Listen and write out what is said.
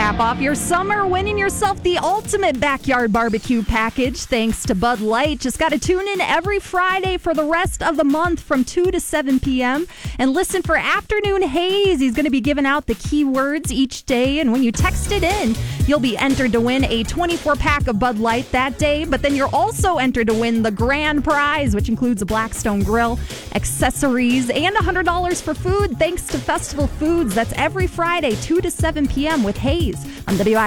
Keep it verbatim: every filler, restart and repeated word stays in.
cap off your summer winning yourself the ultimate backyard barbecue package thanks to Bud Light. Just got to tune in every Friday for the rest of the month from two to seven p.m. and listen for Afternoon Haze. He's going to be giving out the keywords each day, and when you text it in, you'll be entered to win a twenty-four pack of Bud Light that day, but then you're also entered to win the grand prize, which includes a Blackstone grill, accessories, and one hundred dollars for food thanks to Festival Foods. That's every Friday, two to seven p.m. with Hayes on W I.